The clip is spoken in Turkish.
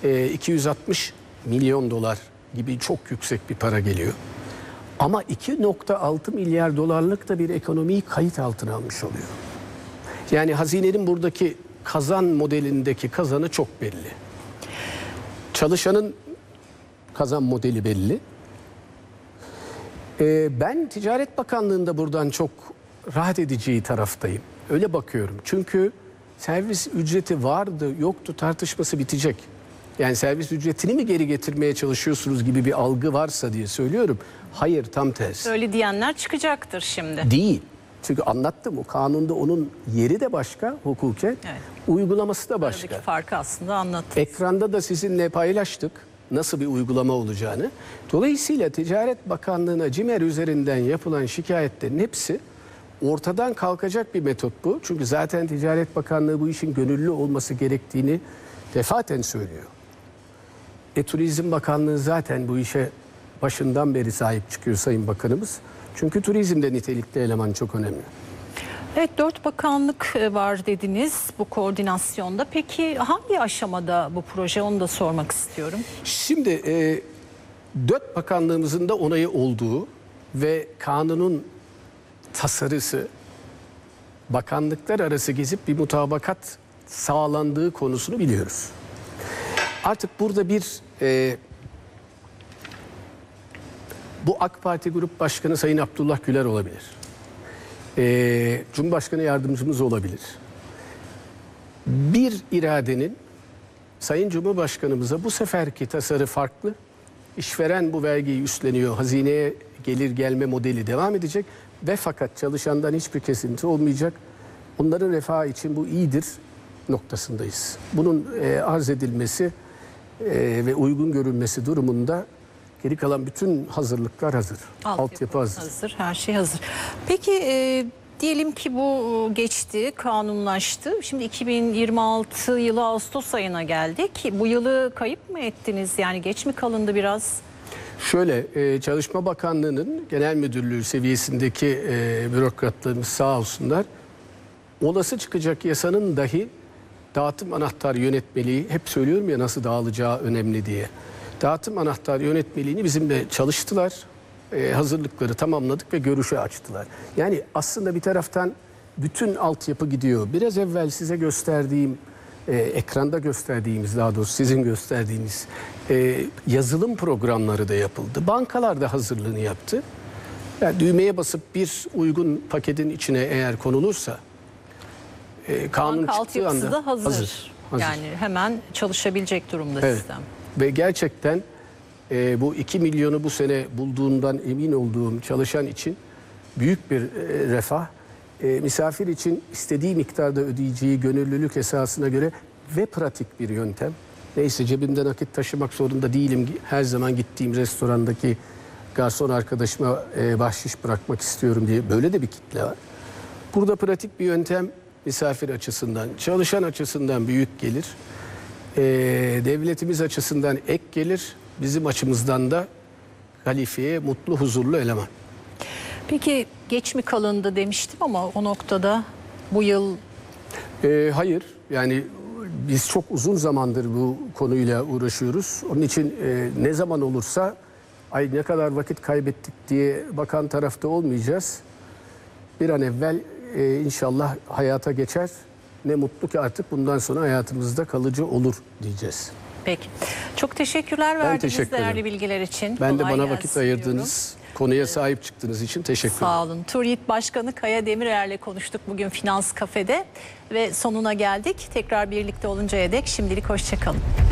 260 milyon dolar gibi çok yüksek bir para geliyor. Ama 2,6 milyar dolarlık da bir ekonomiyi kayıt altına almış oluyor. Yani hazinenin buradaki kazan modelindeki kazanı çok belli. Çalışanın kazan modeli belli. Ben Ticaret Bakanlığı'nda buradan çok rahat edeceği taraftayım. Öyle bakıyorum. Çünkü servis ücreti vardı, yoktu tartışması bitecek. Yani servis ücretini mi geri getirmeye çalışıyorsunuz gibi bir algı varsa diye söylüyorum. Hayır, tam tersi. Öyle diyenler çıkacaktır şimdi. Değil. Çünkü anlattım, o kanunda onun yeri de başka hukuken, evet. Uygulaması da başka. Aradaki farkı aslında anlattınız. Ekranda da sizinle paylaştık nasıl bir uygulama olacağını. Dolayısıyla Ticaret Bakanlığı'na CİMER üzerinden yapılan şikayetlerin hepsi ortadan kalkacak bir metot bu. Çünkü zaten Ticaret Bakanlığı bu işin gönüllü olması gerektiğini defaten söylüyor. Turizm Bakanlığı zaten bu işe başından beri sahip çıkıyor Sayın Bakanımız. Çünkü turizmde nitelikli eleman çok önemli. Evet, 4 bakanlık var dediniz bu koordinasyonda. Peki hangi aşamada bu proje, onu da sormak istiyorum. Şimdi 4 bakanlığımızın da onayı olduğu ve kanunun tasarısı bakanlıklar arası gezip bir mutabakat sağlandığı konusunu biliyoruz. Artık burada bir bu AK Parti Grup Başkanı Sayın Abdullah Güler olabilir. Cumhurbaşkanı yardımcımız olabilir. Bir iradenin Sayın Cumhurbaşkanımıza bu seferki tasarı farklı. İşveren bu vergiyi üstleniyor. Hazineye gelir gelme modeli devam edecek. Ve fakat çalışandan hiçbir kesinti olmayacak. Onların refahı için bu iyidir noktasındayız. Bunun arz edilmesi ve uygun görülmesi durumunda geri kalan bütün hazırlıklar hazır. Altyapı hazır. Her şey hazır. Peki diyelim ki bu geçti, kanunlaştı. Şimdi 2026 yılı Ağustos ayına geldik. Bu yılı kayıp mı ettiniz? Yani geç mi kalındı biraz? Şöyle, Çalışma Bakanlığı'nın genel müdürlüğü seviyesindeki bürokratlarımız sağ olsunlar. Olası çıkacak yasanın dahi dağıtım anahtar yönetmeliği, hep söylüyorum ya nasıl dağılacağı önemli diye. Dağıtım anahtar yönetmeliğini bizimle çalıştılar. Hazırlıkları tamamladık ve görüşe açtılar. Yani aslında bir taraftan bütün altyapı gidiyor. Biraz evvel size gösterdiğim, ekranda gösterdiğimiz, daha doğrusu sizin gösterdiğiniz yazılım programları da yapıldı. Bankalar da hazırlığını yaptı. Yani düğmeye basıp bir uygun paketin içine eğer konulursa kanun banka çıktığı anda da hazır. Yani hemen çalışabilecek durumda sistem. Ve gerçekten bu 2 milyonu bu sene bulduğundan emin olduğum çalışan için büyük bir refah. Misafir için istediği miktarda ödeyeceği gönüllülük esasına göre ve pratik bir yöntem. Neyse, cebimde nakit taşımak zorunda değilim. Her zaman gittiğim restorandaki garson arkadaşıma bahşiş bırakmak istiyorum diye böyle de bir kitle var. Burada pratik bir yöntem misafir açısından, çalışan açısından büyük gelir. Devletimiz açısından ek gelir. Bizim açımızdan da kalifiyeye mutlu, huzurlu eleman. Peki geç mi kalındı demiştim ama o noktada bu yıl... Hayır. Yani biz çok uzun zamandır bu konuyla uğraşıyoruz. Onun için ne zaman olursa ay ne kadar vakit kaybettik diye bakan tarafta olmayacağız. Bir an evvel inşallah hayata geçer. Ne mutlu ki artık bundan sonra hayatımızda kalıcı olur diyeceğiz. Peki. Çok teşekkürler verdiğiniz değerli bilgiler için. Ben de bana vakit ayırdığınız, konuya sahip çıktığınız için teşekkür ederim. Sağ olun. TÜRİT Başkanı Kaya Demirer'le konuştuk bugün Finans Kafede ve sonuna geldik. Tekrar birlikte oluncaya dek şimdilik hoşça kalın.